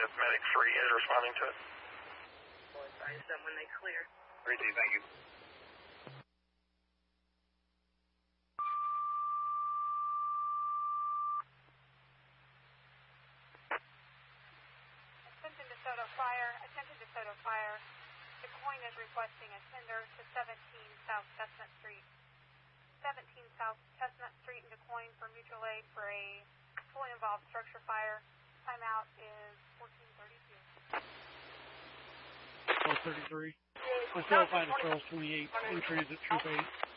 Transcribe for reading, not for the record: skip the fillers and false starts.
Medic 3 is responding to it. We'll advise them when they clear. 3D, thank you. Attention DeSoto Fire. DeCoyne is requesting a tender to 17 South Chestnut Street. 17 South Chestnut Street in DeCoyne for mutual aid for a fully involved structure fire. Timeout is 14:32. 12:33. Myself, Ida Charles 28, in transit, Troop 8.